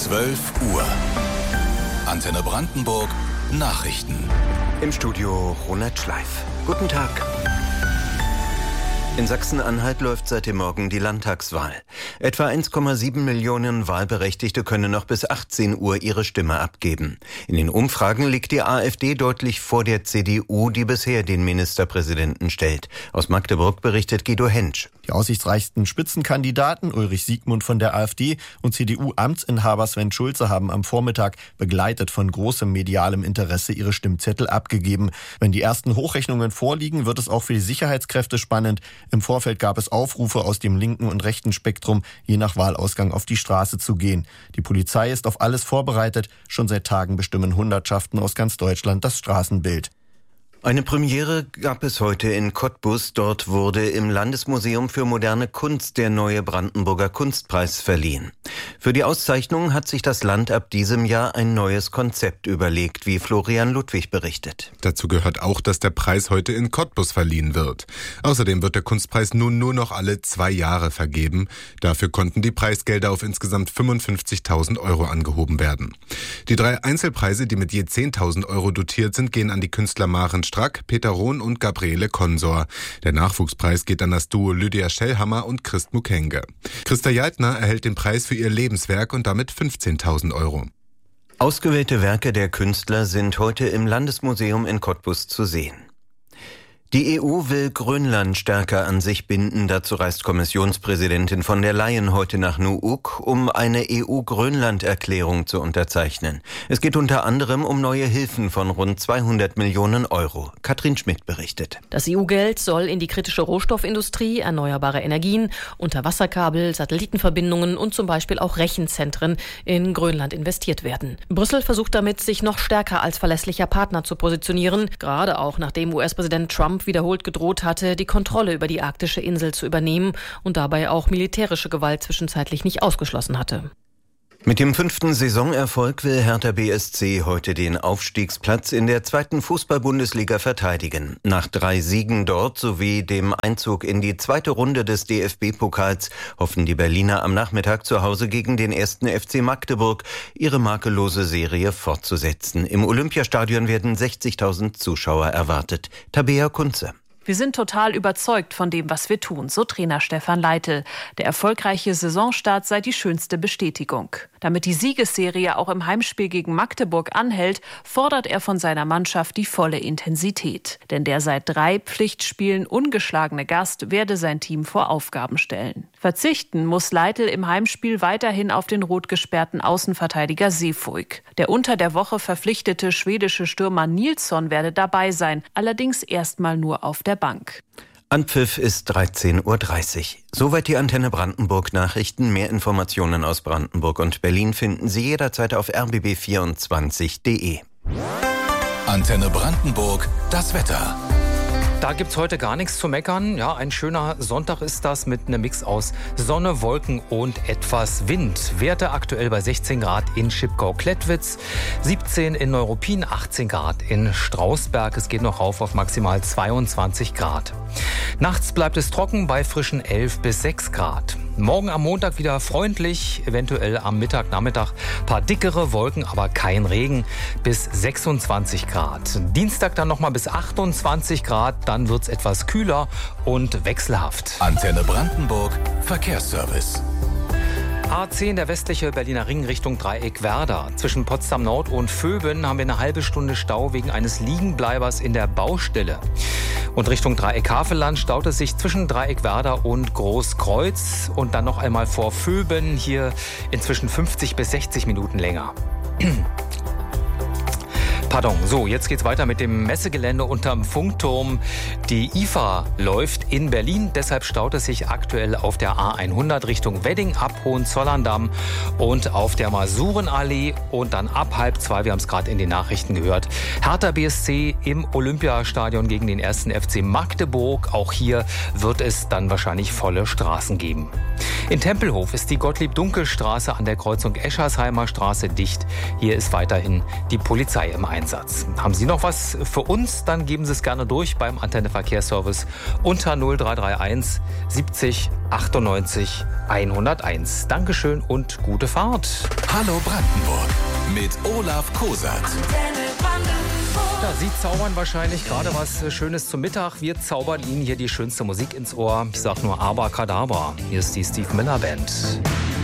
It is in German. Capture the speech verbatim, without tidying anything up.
zwölf Uhr. Antenne Brandenburg Nachrichten. Im Studio Ronald Schleif. Guten Tag. In Sachsen-Anhalt läuft seit dem Morgen die Landtagswahl. Etwa eins Komma sieben Millionen Wahlberechtigte können noch bis achtzehn Uhr ihre Stimme abgeben. In den Umfragen liegt die AfD deutlich vor der C D U, die bisher den Ministerpräsidenten stellt. Aus Magdeburg berichtet Guido Hentsch. Die aussichtsreichsten Spitzenkandidaten Ulrich Siegmund von der AfD und C D U-Amtsinhaber Sven Schulze haben am Vormittag begleitet von großem medialem Interesse ihre Stimmzettel abgegeben. Wenn die ersten Hochrechnungen vorliegen, wird es auch für die Sicherheitskräfte spannend. Im Vorfeld gab es Aufrufe aus dem linken und rechten Spektrum, je nach Wahlausgang auf die Straße zu gehen. Die Polizei ist auf alles vorbereitet. Schon seit Tagen bestimmen Hundertschaften aus ganz Deutschland das Straßenbild. Eine Premiere gab es heute in Cottbus. Dort wurde im Landesmuseum für moderne Kunst der neue Brandenburger Kunstpreis verliehen. Für die Auszeichnung hat sich das Land ab diesem Jahr ein neues Konzept überlegt, wie Florian Ludwig berichtet. Dazu gehört auch, dass der Preis heute in Cottbus verliehen wird. Außerdem wird der Kunstpreis nun nur noch alle zwei Jahre vergeben. Dafür konnten die Preisgelder auf insgesamt fünfundfünfzigtausend Euro angehoben werden. Die drei Einzelpreise, die mit je zehntausend Euro dotiert sind, gehen an die Künstler Maren Strack, Peter Rohn und Gabriele Konsor. Der Nachwuchspreis geht an das Duo Lydia Schellhammer und Christ Mukenge. Christa Jeitner erhält den Preis für ihr Lebenswerk und damit fünfzehntausend Euro. Ausgewählte Werke der Künstler sind heute im Landesmuseum in Cottbus zu sehen. Die E U will Grönland stärker an sich binden. Dazu reist Kommissionspräsidentin von der Leyen heute nach Nuuk, um eine E U-Grönland-Erklärung zu unterzeichnen. Es geht unter anderem um neue Hilfen von rund zweihundert Millionen Euro. Katrin Schmidt berichtet. Das E U-Geld soll in die kritische Rohstoffindustrie, erneuerbare Energien, Unterwasserkabel, Satellitenverbindungen und zum Beispiel auch Rechenzentren in Grönland investiert werden. Brüssel versucht damit, sich noch stärker als verlässlicher Partner zu positionieren, gerade auch nachdem U S-Präsident Trump wiederholt gedroht hatte, die Kontrolle über die arktische Insel zu übernehmen und dabei auch militärische Gewalt zwischenzeitlich nicht ausgeschlossen hatte. Mit dem fünften Saisonerfolg will Hertha B S C heute den Aufstiegsplatz in der zweiten Fußball-Bundesliga verteidigen. Nach drei Siegen dort sowie dem Einzug in die zweite Runde des D F B-Pokals hoffen die Berliner am Nachmittag zu Hause gegen den ersten F C Magdeburg ihre makellose Serie fortzusetzen. Im Olympiastadion werden sechzigtausend Zuschauer erwartet. Tabea Kunze. Wir sind total überzeugt von dem, was wir tun, so Trainer Stefan Leitl. Der erfolgreiche Saisonstart sei die schönste Bestätigung. Damit die Siegesserie auch im Heimspiel gegen Magdeburg anhält, fordert er von seiner Mannschaft die volle Intensität. Denn der seit drei Pflichtspielen ungeschlagene Gast werde sein Team vor Aufgaben stellen. Verzichten muss Leitl im Heimspiel weiterhin auf den rot gesperrten Außenverteidiger Seefuig. Der unter der Woche verpflichtete schwedische Stürmer Nilsson werde dabei sein, allerdings erstmal nur auf der Bank. Anpfiff ist dreizehn Uhr dreißig. Soweit die Antenne Brandenburg Nachrichten. Mehr Informationen aus Brandenburg und Berlin finden Sie jederzeit auf r b b vierundzwanzig punkt d e. Antenne Brandenburg, das Wetter. Da gibt's heute gar nichts zu meckern. Ja, ein schöner Sonntag ist das mit einem Mix aus Sonne, Wolken und etwas Wind. Werte aktuell bei sechzehn Grad in Schipkau-Klettwitz, siebzehn in Neuruppin, achtzehn Grad in Strausberg. Es geht noch rauf auf maximal zweiundzwanzig Grad. Nachts bleibt es trocken bei frischen elf bis sechs Grad. Morgen am Montag wieder freundlich, eventuell am Mittag, Nachmittag paar dickere Wolken, aber kein Regen, bis sechsundzwanzig Grad. Dienstag dann nochmal bis achtundzwanzig Grad, dann wird's etwas kühler und wechselhaft. Antenne Brandenburg, Verkehrsservice. A zehn, der westliche Berliner Ring Richtung Dreieckwerder. Zwischen Potsdam Nord und Vöben haben wir eine halbe Stunde Stau wegen eines Liegenbleibers in der Baustelle. Und Richtung Dreieck-Havelland staut es sich zwischen Dreieckwerder und Großkreuz. Und dann noch einmal vor Vöben, hier inzwischen fünfzig bis sechzig Minuten länger. Pardon, so, jetzt geht's weiter mit dem Messegelände unterm Funkturm. Die I F A läuft in Berlin, deshalb staut es sich aktuell auf der A hundert Richtung Wedding ab Hohenzollern-Damm und auf der Masurenallee und dann ab halb zwei, wir haben es gerade in den Nachrichten gehört, Hertha B S C im Olympiastadion gegen den ersten F C Magdeburg. Auch hier wird es dann wahrscheinlich volle Straßen geben. In Tempelhof ist die Gottlieb-Dunkel-Straße an der Kreuzung Eschersheimer Straße dicht. Hier ist weiterhin die Polizei im Einsatz. Einsatz. Haben Sie noch was für uns? Dann geben Sie es gerne durch beim Antenne Verkehrsservice unter null drei drei eins siebzig achtundneunzig hunderteins. Dankeschön und gute Fahrt. Hallo Brandenburg mit Olaf Kosat. Ja, Sie zaubern wahrscheinlich gerade was Schönes zum Mittag. Wir zaubern Ihnen hier die schönste Musik ins Ohr. Ich sag nur Abracadabra. Hier ist die Steve Miller Band.